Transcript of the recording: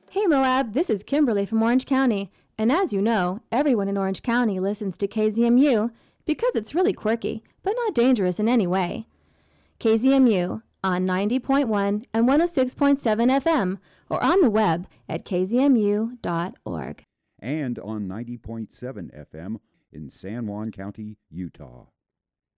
Hey Moab, this is Kimberly from Orange County, and as you know, everyone in Orange County listens to KZMU because it's really quirky, but not dangerous in any way. KZMU on 90.1 and 106.7 FM or on the web at kzmu.org. And on 90.7 FM in San Juan County, Utah.